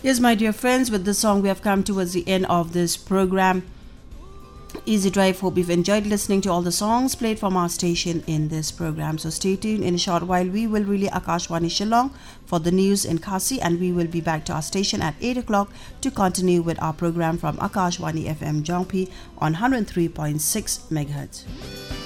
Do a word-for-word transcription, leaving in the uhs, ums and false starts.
Yes, my dear friends, with this song we have come towards the end of this program. Easy Drive. Hope you've enjoyed listening to all the songs played from our station in this program. So stay tuned. In a short while, we will relay Akashwani Shillong for the news in Khasi, and we will be back to our station at eight o'clock to continue with our program from Akashwani F M Jongpi on one oh three point six megahertz.